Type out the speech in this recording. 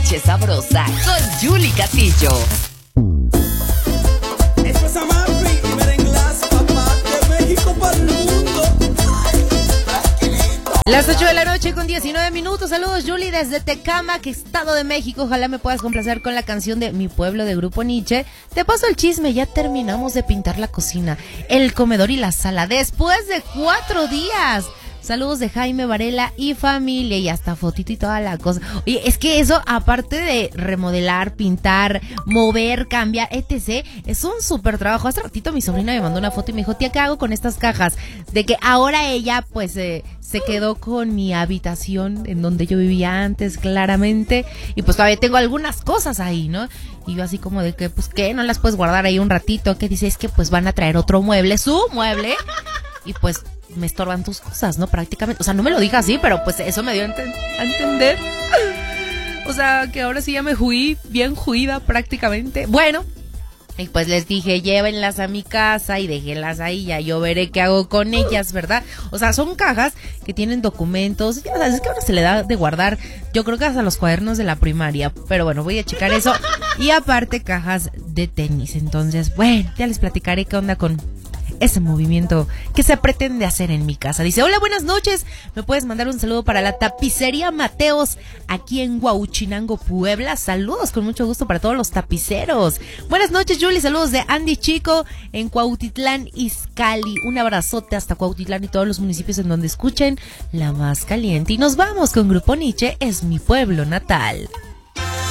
Noche Sabrosa con Julie Castillo. Esto es Amalfi y Merenglas, papá, de México para el mundo. Las 8 de la noche con 19 minutos. Saludos, Julie, desde Tecámac, Estado de México. Ojalá me puedas complacer con la canción de Mi Pueblo de Grupo Nietzsche. Te paso el chisme, ya terminamos de pintar la cocina, el comedor y la sala después de 4 días. Saludos de Jaime Varela y familia, y hasta fotito y toda la cosa. Oye, es que eso, aparte de remodelar, pintar, mover, cambiar, etc., es un súper trabajo. Hace ratito mi sobrina me mandó una foto y me dijo, tía, ¿qué hago con estas cajas? De que ahora ella, pues, se quedó con mi habitación en donde yo vivía antes, claramente, y pues todavía tengo algunas cosas ahí, ¿no? Y yo así como de que, pues, ¿qué? ¿No las puedes guardar ahí un ratito? Que dice, es que pues van a traer otro mueble, su mueble, y pues me estorban tus cosas, ¿no? Prácticamente, o sea, no me lo diga así, pero pues eso me dio a entender. O sea, que ahora sí ya me juí, bien juida prácticamente. Bueno, y pues les dije, llévenlas a mi casa y déjenlas ahí, ya yo veré qué hago con ellas, ¿verdad? O sea, son cajas que tienen documentos, ya sabes, es que ahora se le da de guardar, yo creo que hasta los cuadernos de la primaria, pero bueno, voy a checar eso. Y aparte, cajas de tenis. Entonces, bueno, ya les platicaré qué onda con ese movimiento que se pretende hacer en mi casa. Dice, hola, buenas noches, me puedes mandar un saludo para la tapicería Mateos aquí en Huauchinango, Puebla. Saludos con mucho gusto para todos los tapiceros. Buenas noches, Julie, saludos de Andy Chico en Cuautitlán, Izcalli. Un abrazote hasta Cuautitlán y todos los municipios en donde escuchen La Más Caliente. Y nos vamos con Grupo Nietzsche, es mi pueblo natal.